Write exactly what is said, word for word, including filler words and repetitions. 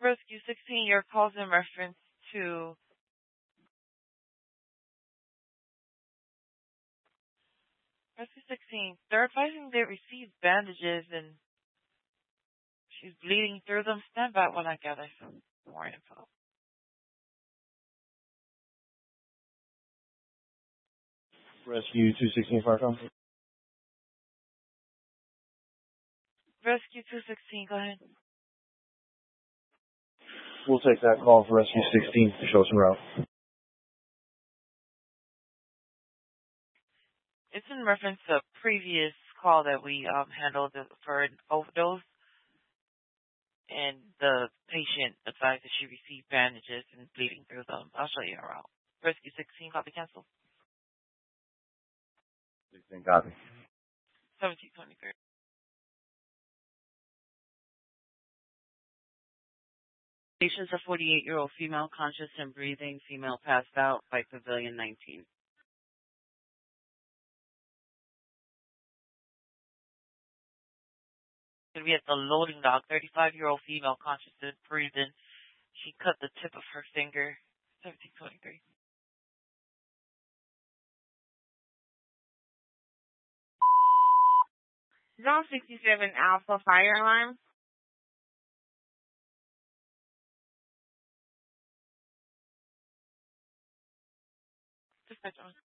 Rescue sixteen, your call's in reference to Rescue sixteen. They're advising they received bandages and she's bleeding through them. Stand by while I gather some more info. Rescue two sixteen Fire Company. Rescue two sixteen, go ahead. We'll take that call for Rescue sixteen. Show us en route. It's in reference to a previous call that we um, handled for an overdose, and the patient advised that she received bandages and bleeding through them. I'll show you her out. Rescue sixteen, copy cancel. sixteen copy. seventeen twenty-three. Patient's a forty-eight-year-old female, conscious and breathing, female passed out by Pavilion nineteen. Going to be at the loading dock. thirty-five-year-old female, conscious and breathing. She cut the tip of her finger. seventeen twenty-three. Zone sixty-seven Alpha Fire Alarm. Dispatch on.